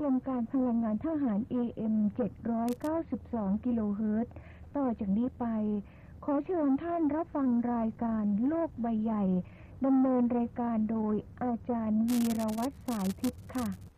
รมการพลังงานทหาร AM 792 กิโลเฮิรตซ์ต่อจากนี้ไปขอเชิญท่านรับฟังรายการโลกใบใหญ่ดำเนินรายการโดยอาจารย์วีรวัฒน์สายทิพย์ค่ะ